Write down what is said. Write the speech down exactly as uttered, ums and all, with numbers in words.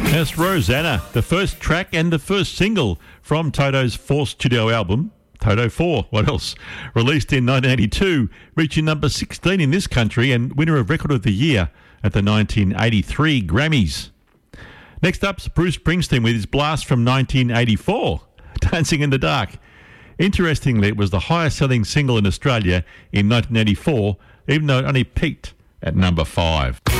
That's Rosanna, the first track and the first single from Toto's fourth studio album, Toto four, what else? Released in nineteen eighty-two, reaching number sixteen in this country and winner of Record of the Year at the nineteen eighty-three Grammys. Next up's Bruce Springsteen with his blast from nineteen eighty-four, Dancing in the Dark. Interestingly, it was the highest selling single in Australia in nineteen eighty-four, even though it only peaked at number five.